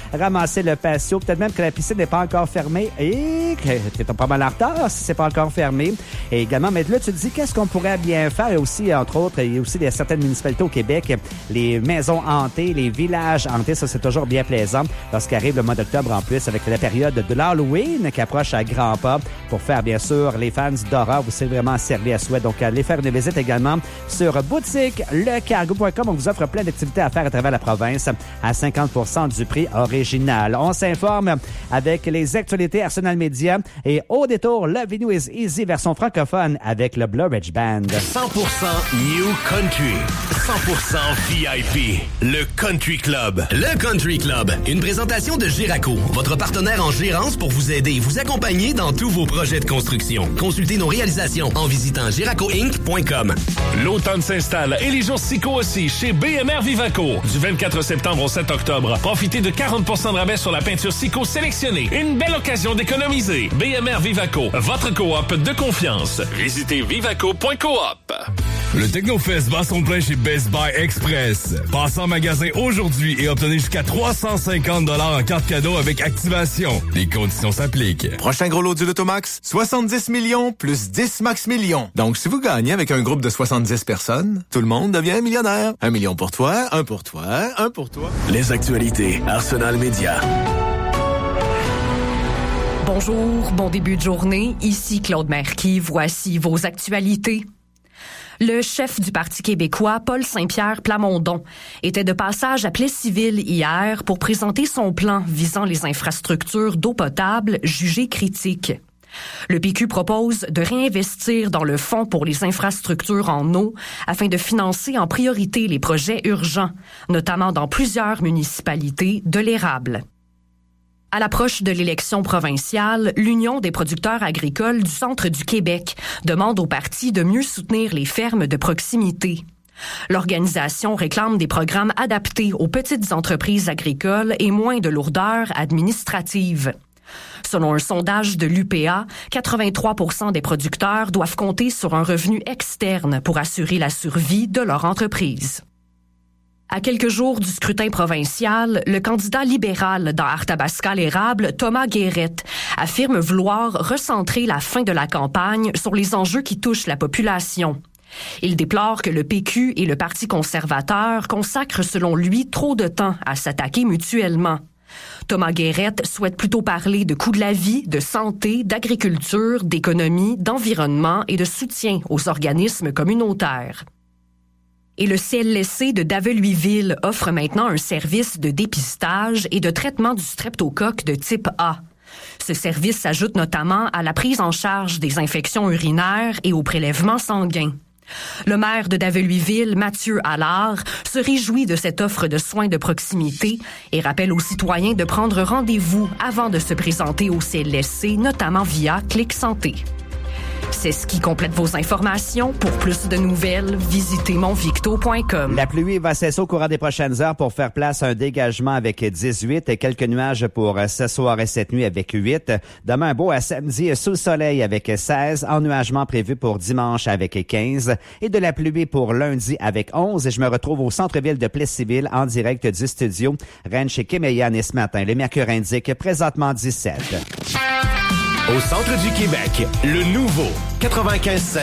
ramasser le patio. Peut-être même que la piscine n'est pas encore fermée et que tu es pas mal en retard si c'est pas encore fermé. Et également, mais là, tu te dis qu'est-ce qu'on pourrait bien faire? Et aussi, entre autres, il y a aussi certaines municipalités au Québec, les maisons hantées, les villages hantés. Ça, c'est toujours bien plaisant lorsqu'arrive le mois d'octobre en plus avec la période de l'Halloween qui approche à grands pas pour faire, bien sûr, les fans d'horreur. Vous serez vraiment servi à souhait. Donc, allez faire une visite également sur boutiquelecargo.com. On vous offre plein d'activités à faire à travers la province à 50% du prix original. On s'informe avec les actualités Arsenal Media et au détour, Love You Is Easy version francophone avec le Blue Ridge Band. 100% New Country. 100% VIP. Le Country Club. Le Country Club. Une présentation de Giraco, votre partenaire en gérance pour vous aider et vous accompagner dans tous vos projets de construction. Consultez nos réalisations en visitant giracoinc.com. L'automne s'installe et les jours Sico aussi chez BMR Vivaco. Du 24 septembre au 7 octobre, profitez de 40% de rabais sur la peinture Sico sélectionnée. Une belle occasion d'économiser. BMR Vivaco, votre coop de confiance. Visitez vivaco.coop. Le Technofest bat son plein chez Best Buy Express. Passez en magasin aujourd'hui et obtenez jusqu'à 350 $ en carte cadeau avec activation. Les conditions s'appliquent. Prochain gros lot du Lotomax, 70 millions plus 10 max millions. Donc, si vous gagnez avec un groupe de 70 personnes, tout le monde devient millionnaire. 1 million pour toi, 1 pour toi, 1 pour toi. Les actualités Arsenal Media. Bonjour, bon début de journée. Ici Claude Merqui. Voici vos actualités. Le chef du Parti québécois, Paul Saint-Pierre Plamondon, était de passage à Plessisville hier pour présenter son plan visant les infrastructures d'eau potable jugées critiques. Le PQ propose de réinvestir dans le fonds pour les infrastructures en eau afin de financer en priorité les projets urgents, notamment dans plusieurs municipalités de l'érable. À l'approche de l'élection provinciale, l'Union des producteurs agricoles du centre du Québec demande au parti de mieux soutenir les fermes de proximité. L'organisation réclame des programmes adaptés aux petites entreprises agricoles et moins de lourdeur administrative. Selon un sondage de l'UPA, 83% des producteurs doivent compter sur un revenu externe pour assurer la survie de leur entreprise. À quelques jours du scrutin provincial, le candidat libéral dans Arthabasca-l'Érable, Thomas Guérette, affirme vouloir recentrer la fin de la campagne sur les enjeux qui touchent la population. Il déplore que le PQ et le Parti conservateur consacrent selon lui trop de temps à s'attaquer mutuellement. Thomas Guérette souhaite plutôt parler de coût de la vie, de santé, d'agriculture, d'économie, d'environnement et de soutien aux organismes communautaires. Et le CLSC de Daveluiville offre maintenant un service de dépistage et de traitement du streptocoque de type A. Ce service s'ajoute notamment à la prise en charge des infections urinaires et aux prélèvements sanguins. Le maire de Daveluiville, Mathieu Allard, se réjouit de cette offre de soins de proximité et rappelle aux citoyens de prendre rendez-vous avant de se présenter au CLSC, notamment via Clic Santé. C'est ce qui complète vos informations. Pour plus de nouvelles, visitez monvicto.com. La pluie va cesser au courant des prochaines heures pour faire place à un dégagement avec 18 et quelques nuages pour ce soir et cette nuit avec 8. Demain, un beau à samedi sous le soleil avec 16. Ennuagement prévu pour dimanche avec 15. Et de la pluie pour lundi avec 11. Et je me retrouve au centre-ville de Plessisville en direct du studio Ranch chez Kemeyan et ce matin. Le mercure indique présentement 17. Au centre du Québec, le nouveau 95.7